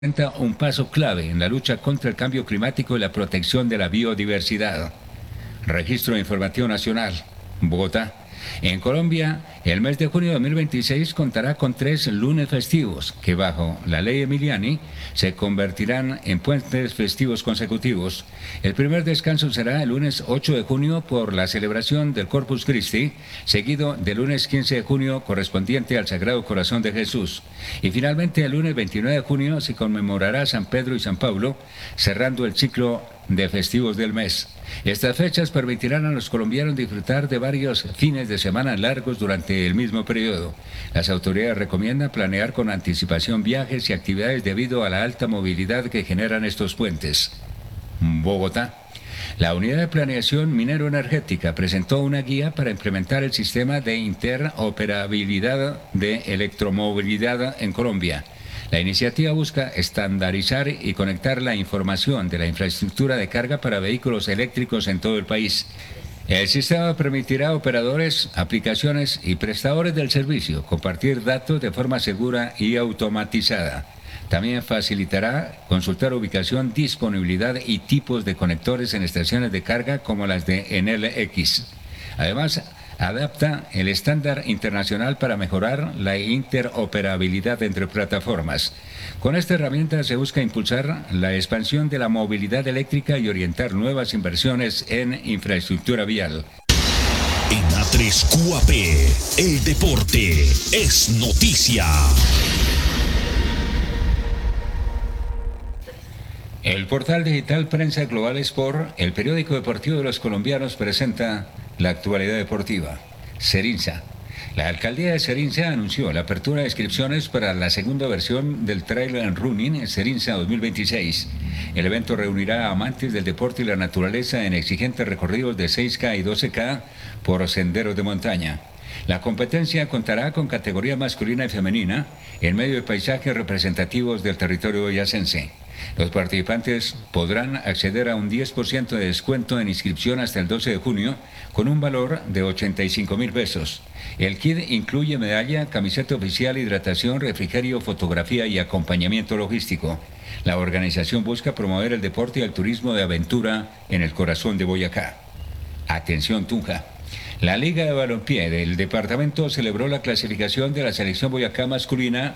representa un paso clave en la lucha contra el cambio climático y la protección de la biodiversidad. Registro Informativo Nacional, Bogotá. En Colombia, el mes de junio de 2026 contará con 3 lunes festivos que bajo la ley Emiliani se convertirán en puentes festivos consecutivos. El primer descanso será el lunes 8 de junio por la celebración del Corpus Christi, seguido del lunes 15 de junio correspondiente al Sagrado Corazón de Jesús. Y finalmente el lunes 29 de junio se conmemorará San Pedro y San Pablo, cerrando el ciclo de festivos del mes. Estas fechas permitirán a los colombianos disfrutar de varios fines de semana largos durante el mismo periodo. Las autoridades recomiendan planear con anticipación viajes y actividades debido a la alta movilidad que generan estos puentes. Bogotá. La Unidad de Planeación Minero-Energética presentó una guía para implementar el sistema de interoperabilidad de electromovilidad en Colombia. La iniciativa busca estandarizar y conectar la información de la infraestructura de carga para vehículos eléctricos en todo el país. El sistema permitirá a operadores, aplicaciones y prestadores del servicio compartir datos de forma segura y automatizada. También facilitará consultar ubicación, disponibilidad y tipos de conectores en estaciones de carga como las de Enel X. Además, adapta el estándar internacional para mejorar la interoperabilidad entre plataformas. Con esta herramienta se busca impulsar la expansión de la movilidad eléctrica y orientar nuevas inversiones en infraestructura vial. En A3 QAP, el deporte es noticia. El portal digital Prensa Global Sport, el periódico deportivo de los colombianos, presenta la actualidad deportiva. Serinza. La alcaldía de Serinza anunció la apertura de inscripciones para la segunda versión del Trail Running Serinza 2026. El evento reunirá a amantes del deporte y la naturaleza en exigentes recorridos de 6K y 12K por senderos de montaña. La competencia contará con categoría masculina y femenina en medio de paisajes representativos del territorio boyacense. Los participantes podrán acceder a un 10% de descuento en inscripción hasta el 12 de junio con un valor de 85.000 pesos. El kit incluye medalla, camiseta oficial, hidratación, refrigerio, fotografía y acompañamiento logístico. La organización busca promover el deporte y el turismo de aventura en el corazón de Boyacá. Atención Tunja. La Liga de Balompié del departamento celebró la clasificación de la selección Boyacá masculina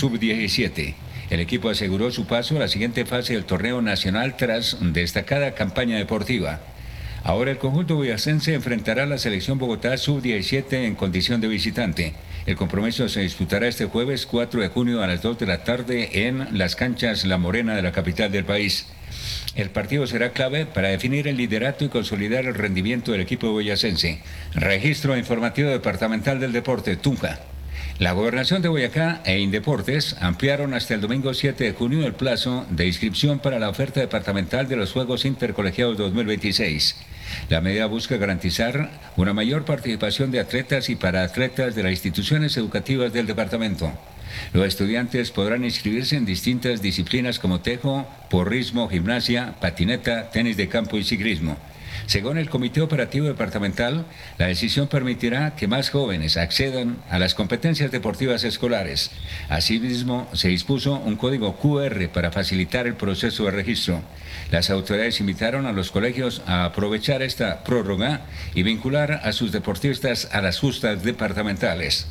sub-17. El equipo aseguró su paso a la siguiente fase del torneo nacional tras destacada campaña deportiva. Ahora el conjunto boyacense enfrentará a la selección Bogotá sub-17 en condición de visitante. El compromiso se disputará este jueves 4 de junio a las 2 de la tarde en las canchas La Morena de la capital del país. El partido será clave para definir el liderato y consolidar el rendimiento del equipo boyacense. Registro Informativo Departamental del Deporte, Tunja. La Gobernación de Boyacá e Indeportes ampliaron hasta el domingo 7 de junio el plazo de inscripción para la oferta departamental de los Juegos Intercolegiados 2026. La medida busca garantizar una mayor participación de atletas y paraatletas de las instituciones educativas del departamento. Los estudiantes podrán inscribirse en distintas disciplinas como tejo, porrismo, gimnasia, patineta, tenis de campo y ciclismo. Según el Comité Operativo Departamental, la decisión permitirá que más jóvenes accedan a las competencias deportivas escolares. Asimismo, se dispuso un código QR para facilitar el proceso de registro. Las autoridades invitaron a los colegios a aprovechar esta prórroga y vincular a sus deportistas a las justas departamentales.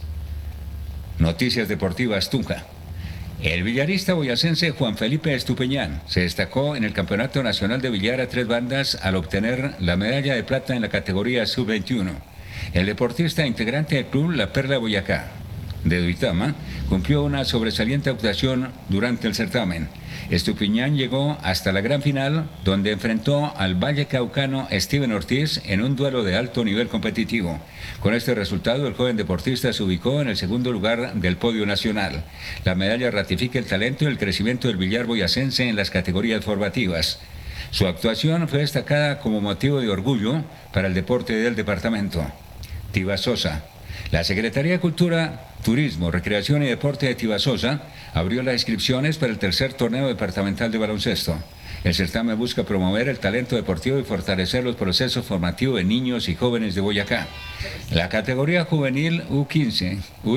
Noticias Deportivas Tunja. El billarista boyacense Juan Felipe Estupiñán se destacó en el Campeonato Nacional de Billar a 3 bandas al obtener la medalla de plata en la categoría sub-21. El deportista integrante del club La Perla de Boyacá, de Duitama, cumplió una sobresaliente actuación durante el certamen. Estupiñán llegó hasta la gran final, donde enfrentó al vallecaucano Steven Ortiz en un duelo de alto nivel competitivo. Con este resultado, el joven deportista se ubicó en el segundo lugar del podio nacional. La medalla ratifica el talento y el crecimiento del billar boyacense en las categorías formativas. Su actuación fue destacada como motivo de orgullo para el deporte del departamento. Tibasosa. La Secretaría de Cultura Turismo, Recreación y Deporte de Tibasosa abrió las inscripciones para el tercer torneo departamental de baloncesto. El certamen busca promover el talento deportivo y fortalecer los procesos formativos de niños y jóvenes de Boyacá. La categoría juvenil U15,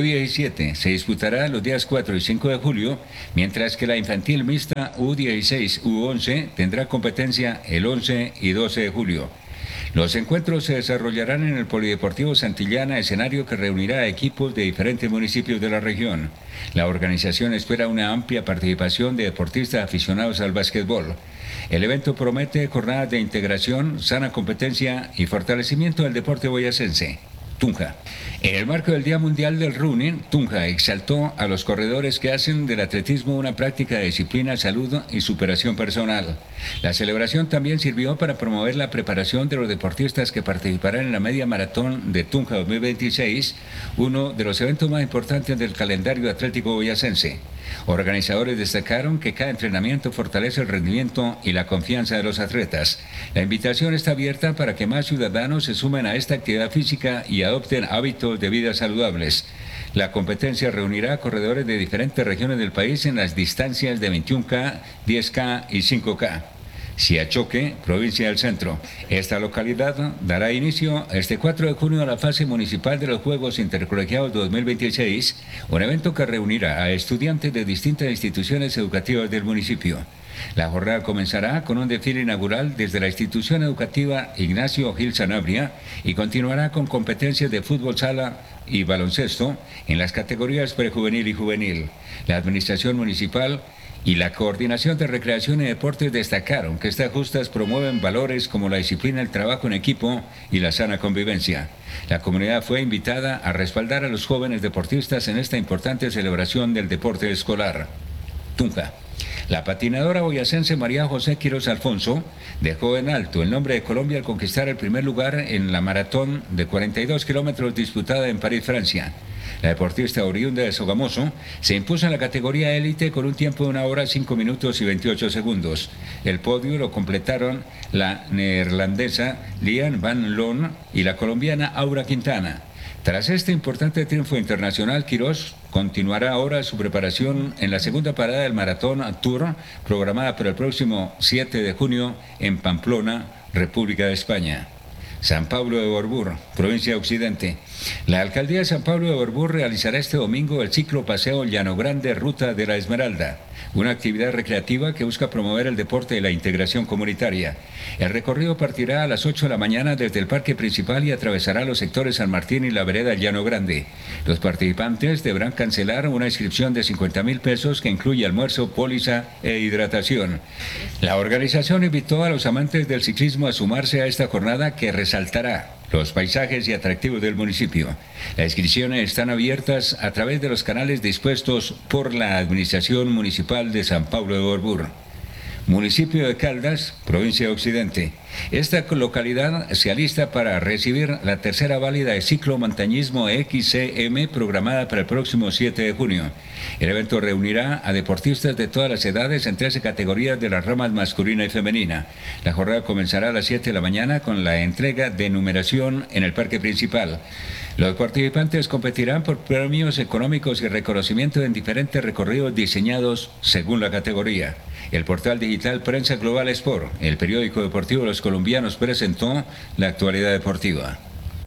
U17 se disputará los días 4 y 5 de julio, mientras que la infantil mixta U16, U11 tendrá competencia el 11 y 12 de julio. Los encuentros se desarrollarán en el Polideportivo Santillana, escenario que reunirá a equipos de diferentes municipios de la región. La organización espera una amplia participación de deportistas aficionados al básquetbol. El evento promete jornadas de integración, sana competencia y fortalecimiento del deporte boyacense. Tunja. En el marco del Día Mundial del Running, Tunja exaltó a los corredores que hacen del atletismo una práctica de disciplina, salud y superación personal. La celebración también sirvió para promover la preparación de los deportistas que participarán en la media maratón de Tunja 2026, uno de los eventos más importantes del calendario atlético boyacense. Organizadores destacaron que cada entrenamiento fortalece el rendimiento y la confianza de los atletas. La invitación está abierta para que más ciudadanos se sumen a esta actividad física y adopten hábitos de vida saludables. La competencia reunirá a corredores de diferentes regiones del país en las distancias de 21K, 10K y 5K. Siachoque, provincia del Centro. Esta localidad dará inicio este 4 de junio a la fase municipal de los Juegos Intercolegiados 2026, un evento que reunirá a estudiantes de distintas instituciones educativas del municipio. La jornada comenzará con un desfile inaugural desde la institución educativa Ignacio Gil Sanabria y continuará con competencias de fútbol sala y baloncesto en las categorías prejuvenil y juvenil. La administración municipal y la Coordinación de Recreación y Deportes destacaron que estas justas promueven valores como la disciplina, el trabajo en equipo y la sana convivencia. La comunidad fue invitada a respaldar a los jóvenes deportistas en esta importante celebración del deporte escolar. Tunja. La patinadora boyacense María José Quiroz Alfonso dejó en alto el nombre de Colombia al conquistar el primer lugar en la maratón de 42 kilómetros disputada en París, Francia. La deportista oriunda de Sogamoso se impuso en la categoría élite con un tiempo de 1 hora, 5 minutos y 28 segundos. El podio lo completaron la neerlandesa Lian Van Loon y la colombiana Aura Quintana. Tras este importante triunfo internacional, Quiroz continuará ahora su preparación en la segunda parada del Maratón Tour, programada para el próximo 7 de junio en Pamplona, República de España. San Pablo de Borbur, provincia de Occidente. La alcaldía de San Pablo de Borbur realizará este domingo el ciclo Paseo Llano Grande Ruta de la Esmeralda, una actividad recreativa que busca promover el deporte y la integración comunitaria. El recorrido partirá a las 8 de la mañana desde el parque principal y atravesará los sectores San Martín y la vereda Llano Grande. Los participantes deberán cancelar una inscripción de 50.000 pesos que incluye almuerzo, póliza e hidratación. La organización invitó a los amantes del ciclismo a sumarse a esta jornada que resaltará los paisajes y atractivos del municipio. Las inscripciones están abiertas a través de los canales dispuestos por la Administración Municipal de San Pablo de Borbur. Municipio de Caldas, provincia de Occidente. Esta localidad se alista para recibir la tercera válida de ciclo montañismo XCM programada para el próximo 7 de junio. El evento reunirá a deportistas de todas las edades en 13 categorías de las ramas masculina y femenina. La jornada comenzará a las 7 de la mañana con la entrega de numeración en el parque principal. Los participantes competirán por premios económicos y reconocimiento en diferentes recorridos diseñados según la categoría. El portal digital Prensa Global Sport, el periódico deportivo de los colombianos, presentó la actualidad deportiva.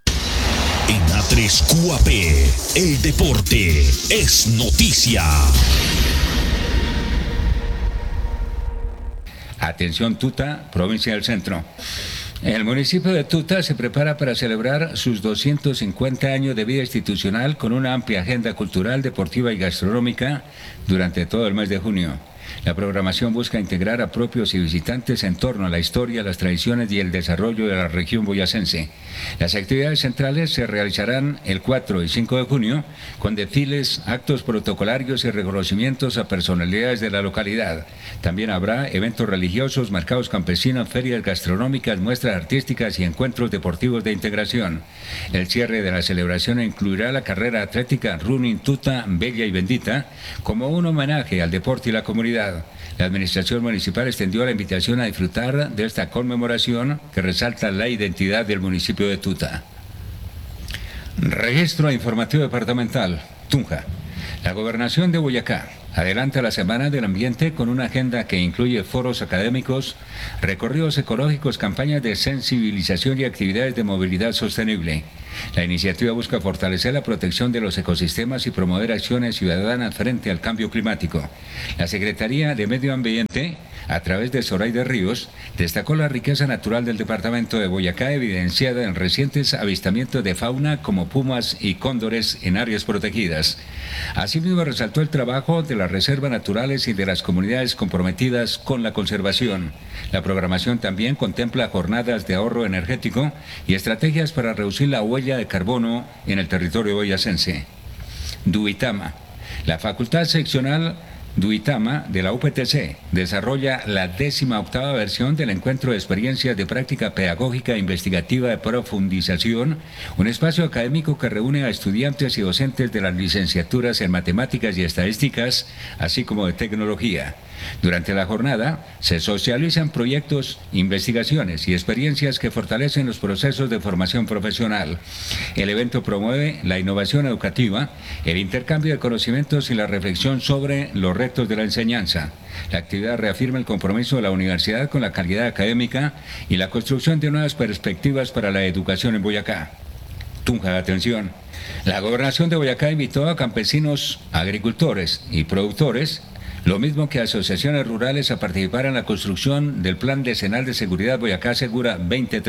En A3QAP, el deporte es noticia. Atención Tuta, provincia del Centro. El municipio de Tuta se prepara para celebrar sus 250 años de vida institucional con una amplia agenda cultural, deportiva y gastronómica durante todo el mes de junio. La programación busca integrar a propios y visitantes en torno a la historia, las tradiciones y el desarrollo de la región boyacense. Las actividades centrales se realizarán el 4 y 5 de junio con desfiles, actos protocolarios y reconocimientos a personalidades de la localidad. También habrá eventos religiosos, mercados campesinos, ferias gastronómicas, muestras artísticas y encuentros deportivos de integración. El cierre de la celebración incluirá la carrera atlética Running Tuta Bella y Bendita como un homenaje al deporte y la comunidad. La administración municipal extendió la invitación a disfrutar de esta conmemoración que resalta la identidad del municipio de Tuta. Registro informativo departamental. Tunja. La Gobernación de Boyacá adelanta la Semana del Ambiente con una agenda que incluye foros académicos, recorridos ecológicos, campañas de sensibilización y actividades de movilidad sostenible. La iniciativa busca fortalecer la protección de los ecosistemas y promover acciones ciudadanas frente al cambio climático. La Secretaría de Medio Ambiente, a través de Zoraida Ríos, destacó la riqueza natural del departamento de Boyacá, evidenciada en recientes avistamientos de fauna como pumas y cóndores en áreas protegidas. Asimismo, resaltó el trabajo de las reservas naturales y de las comunidades comprometidas con la conservación. La programación también contempla jornadas de ahorro energético y estrategias para reducir la huella de carbono en el territorio boyacense. Duitama. La Facultad Seccional Duitama de la UPTC desarrolla la 18ª versión del Encuentro de Experiencias de Práctica Pedagógica e Investigativa de Profundización, un espacio académico que reúne a estudiantes y docentes de las licenciaturas en Matemáticas y Estadísticas, así como de Tecnología. Durante la jornada se socializan proyectos, investigaciones y experiencias que fortalecen los procesos de formación profesional. El evento promueve la innovación educativa, el intercambio de conocimientos y la reflexión sobre los retos de la enseñanza. La actividad reafirma el compromiso de la universidad con la calidad académica y la construcción de nuevas perspectivas para la educación en Boyacá. Tunja, atención. La Gobernación de Boyacá invitó a campesinos, agricultores y productores, lo mismo que asociaciones rurales, a participar en la construcción del Plan Decenal de Seguridad Boyacá Segura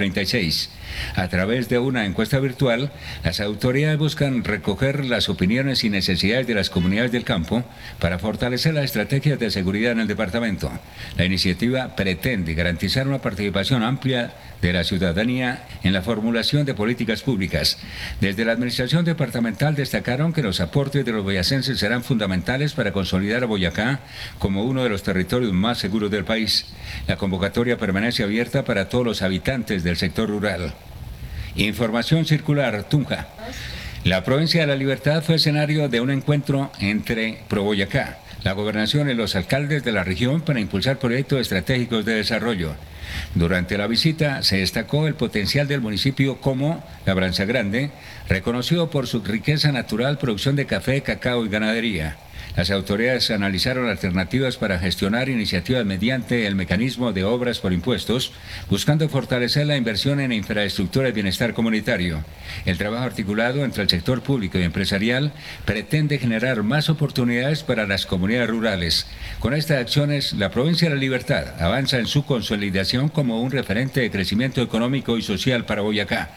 2036. A través de una encuesta virtual, las autoridades buscan recoger las opiniones y necesidades de las comunidades del campo para fortalecer las estrategias de seguridad en el departamento. La iniciativa pretende garantizar una participación amplia de la ciudadanía en la formulación de políticas públicas. Desde la administración departamental destacaron que los aportes de los boyacenses serán fundamentales para consolidar a Boyacá como uno de los territorios más seguros del país. La convocatoria permanece abierta para todos los habitantes del sector rural. Información circular, Tunja. La provincia de La Libertad fue escenario de un encuentro entre Proboyacá, la gobernación y los alcaldes de la región para impulsar proyectos estratégicos de desarrollo. Durante la visita se destacó el potencial del municipio como Labranza Grande, reconocido por su riqueza natural, producción de café, cacao y ganadería. Las autoridades analizaron alternativas para gestionar iniciativas mediante el mecanismo de obras por impuestos, buscando fortalecer la inversión en infraestructura de bienestar comunitario. El trabajo articulado entre el sector público y empresarial pretende generar más oportunidades para las comunidades rurales. Con estas acciones, la provincia de La Libertad avanza en su consolidación como un referente de crecimiento económico y social para Boyacá.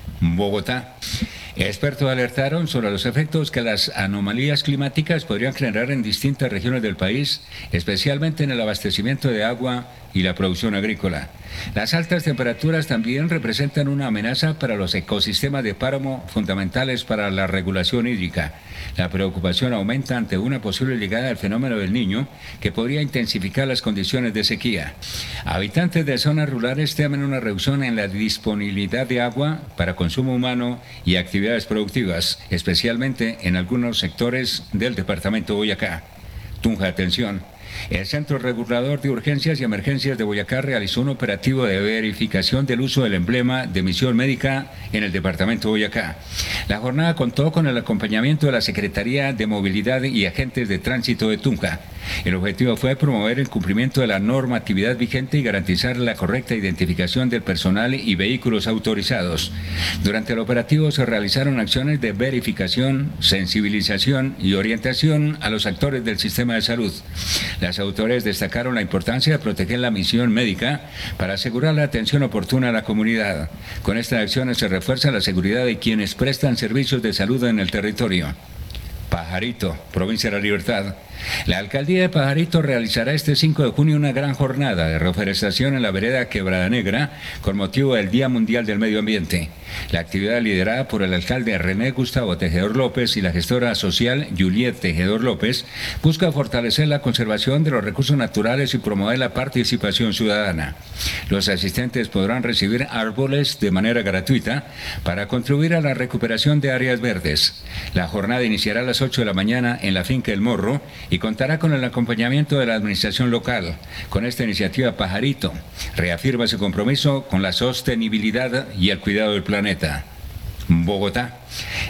Bogotá. Expertos alertaron sobre los efectos que las anomalías climáticas podrían generar en distintas regiones del país, especialmente en el abastecimiento de agua y la producción agrícola. Las altas temperaturas también representan una amenaza para los ecosistemas de páramo, fundamentales para la regulación hídrica. La preocupación aumenta ante una posible llegada del fenómeno del Niño, que podría intensificar las condiciones de sequía. Habitantes de zonas rurales temen una reducción en la disponibilidad de agua para consumo humano y actividades productivas, especialmente en algunos sectores del departamento de Boyacá. Tunja, atención. El Centro Regulador de Urgencias y Emergencias de Boyacá realizó un operativo de verificación del uso del emblema de misión médica en el departamento de Boyacá. La jornada contó con el acompañamiento de la Secretaría de Movilidad y agentes de tránsito de Tunja. El objetivo fue promover el cumplimiento de la normatividad vigente y garantizar la correcta identificación del personal y vehículos autorizados. Durante el operativo se realizaron acciones de verificación, sensibilización y orientación a los actores del sistema de salud. Las autoridades destacaron la importancia de proteger la misión médica para asegurar la atención oportuna a la comunidad. Con estas acciones se refuerza la seguridad de quienes prestan servicios de salud en el territorio. Pajarito, provincia de La Libertad. La alcaldía de Pajarito realizará este 5 de junio una gran jornada de reforestación en la vereda Quebrada Negra con motivo del Día Mundial del Medio Ambiente. La actividad, liderada por el alcalde René Gustavo Tejedor López y la gestora social Juliet Tejedor López, busca fortalecer la conservación de los recursos naturales y promover la participación ciudadana. Los asistentes podrán recibir árboles de manera gratuita para contribuir a la recuperación de áreas verdes. La jornada iniciará a las 8 de la mañana en la finca El Morro y contará con el acompañamiento de la administración local. Con esta iniciativa, Pajarito reafirma su compromiso con la sostenibilidad y el cuidado del planeta. Bogotá.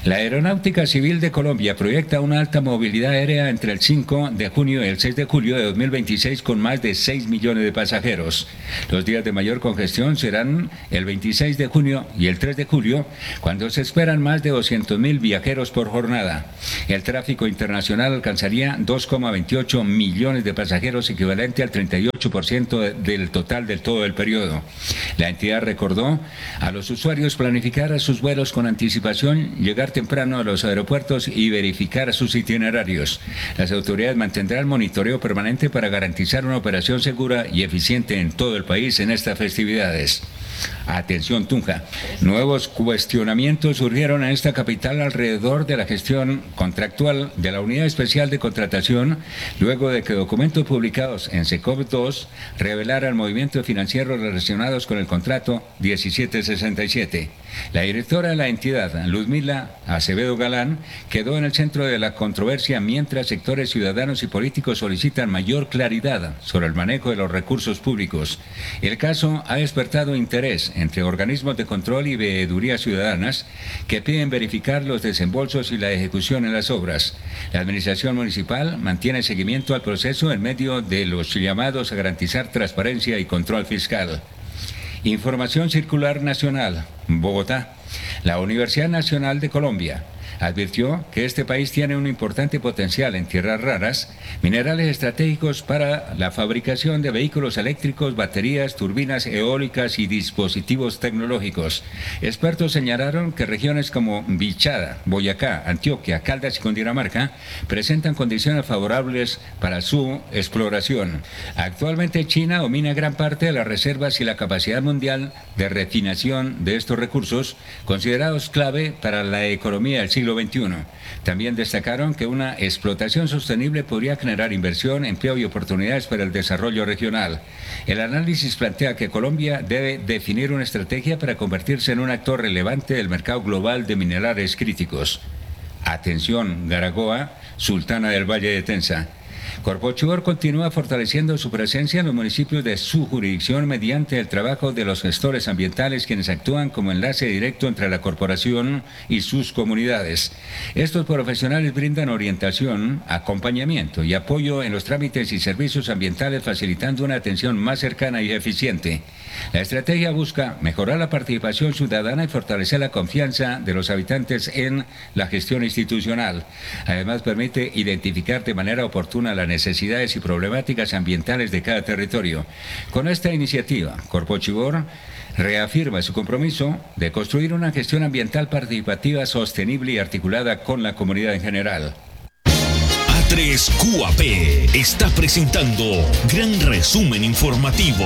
La Aeronáutica Civil de Colombia proyecta una alta movilidad aérea entre el 5 de junio y el 6 de julio de 2026 con más de 6 millones de pasajeros. Los días de mayor congestión serán el 26 de junio y el 3 de julio, cuando se esperan más de 200.000 viajeros por jornada. El tráfico internacional alcanzaría 2,28 millones de pasajeros, equivalente al 38% del total de todo el periodo. La entidad recordó a los usuarios planificar sus vuelos con anticipación, llegar temprano a los aeropuertos y verificar sus itinerarios. Las autoridades mantendrán monitoreo permanente para garantizar una operación segura y eficiente en todo el país en estas festividades. Atención Tunja, nuevos cuestionamientos surgieron en esta capital alrededor de la gestión contractual de la Unidad Especial de Contratación, luego de que documentos publicados en SECOP 2 revelaran movimientos financieros relacionados con el contrato 1767. La directora de la entidad, Luzmila Acevedo Galán, quedó en el centro de la controversia mientras sectores ciudadanos y políticos solicitan mayor claridad sobre el manejo de los recursos públicos. El caso ha despertado interés entre organismos de control y veedurías ciudadanas que piden verificar los desembolsos y la ejecución en las obras. La administración municipal mantiene seguimiento al proceso en medio de los llamados a garantizar transparencia y control fiscal. Información circular nacional. Bogotá. La Universidad Nacional de Colombia advirtió que este país tiene un importante potencial en tierras raras, minerales estratégicos para la fabricación de vehículos eléctricos, baterías, turbinas eólicas y dispositivos tecnológicos. Expertos señalaron que regiones como Bichada, Boyacá, Antioquia, Caldas y Cundinamarca presentan condiciones favorables para su exploración. Actualmente China domina gran parte de las reservas y la capacidad mundial de refinación de estos recursos, considerados clave para la economía del siglo XXI. También destacaron que una explotación sostenible podría generar inversión, empleo y oportunidades para el desarrollo regional. El análisis plantea que Colombia debe definir una estrategia para convertirse en un actor relevante del mercado global de minerales críticos. Atención, Garagoa, Sultana del Valle de Tensa. Corpochivor continúa fortaleciendo su presencia en los municipios de su jurisdicción mediante el trabajo de los gestores ambientales, quienes actúan como enlace directo entre la corporación y sus comunidades. Estos profesionales brindan orientación, acompañamiento y apoyo en los trámites y servicios ambientales, facilitando una atención más cercana y eficiente. La estrategia busca mejorar la participación ciudadana y fortalecer la confianza de los habitantes en la gestión institucional. Además, permite identificar de manera oportuna las necesidades y problemáticas ambientales de cada territorio. Con esta iniciativa, Corpochivor reafirma su compromiso de construir una gestión ambiental participativa, sostenible y articulada con la comunidad en general. A3 QAP está presentando Gran Resumen Informativo.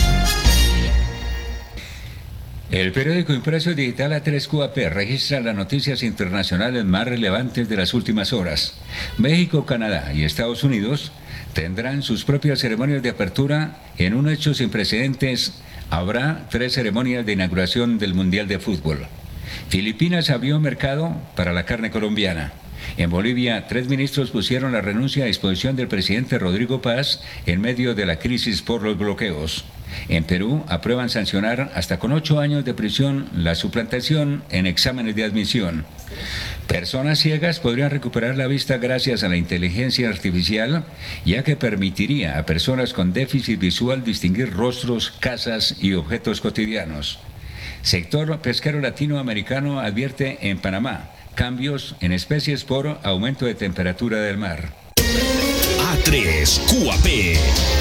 El periódico impreso digital A3 QAP registra las noticias internacionales más relevantes de las últimas horas. México, Canadá y Estados Unidos tendrán sus propias ceremonias de apertura en un hecho sin precedentes. Habrá 3 ceremonias de inauguración del Mundial de Fútbol. Filipinas abrió mercado para la carne colombiana. En Bolivia, 3 ministros pusieron la renuncia a disposición del presidente Rodrigo Paz en medio de la crisis por los bloqueos. En Perú, aprueban sancionar hasta con 8 años de prisión la suplantación en exámenes de admisión. Personas ciegas podrían recuperar la vista gracias a la inteligencia artificial, ya que permitiría a personas con déficit visual distinguir rostros, casas y objetos cotidianos. Sector pesquero latinoamericano advierte en Panamá cambios en especies por aumento de temperatura del mar. A3 QAP.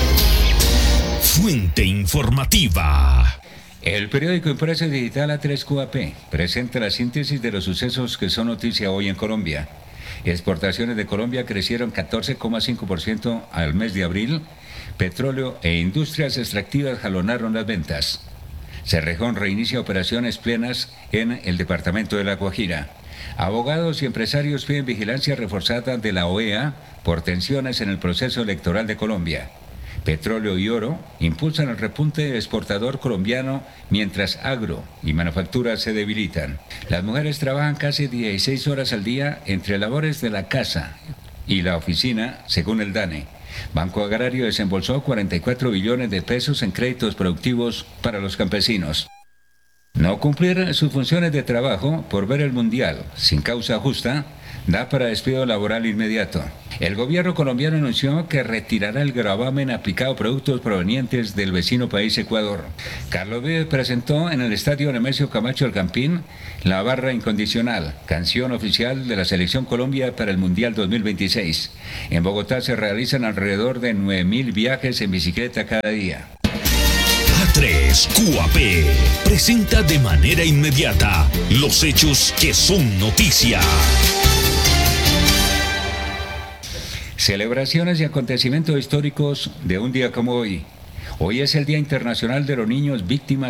Fuente informativa. El periódico impreso digital A3 QAP presenta la síntesis de los sucesos que son noticia hoy en Colombia. Exportaciones de Colombia crecieron 14,5% al mes de abril. Petróleo e industrias extractivas jalonaron las ventas. Cerrejón reinicia operaciones plenas en el departamento de La Guajira. Abogados y empresarios piden vigilancia reforzada de la OEA por tensiones en el proceso electoral de Colombia. Petróleo y oro impulsan el repunte exportador colombiano mientras agro y manufactura se debilitan. Las mujeres trabajan casi 16 horas al día entre labores de la casa y la oficina, según el DANE. Banco Agrario desembolsó 44 billones de pesos en créditos productivos para los campesinos. No cumplir sus funciones de trabajo por ver el Mundial sin causa justa da para despido laboral inmediato. El gobierno colombiano anunció que retirará el gravamen aplicado a productos provenientes del vecino país Ecuador. Carlos Vives presentó en el estadio Nemesio Camacho El Campín La Barra Incondicional, canción oficial de la Selección Colombia para el Mundial 2026. En Bogotá se realizan alrededor de 9.000 viajes en bicicleta cada día. A3 QAP presenta de manera inmediata los hechos que son noticia. Celebraciones y acontecimientos históricos de un día como hoy. Hoy es el Día Internacional de los Niños Víctimas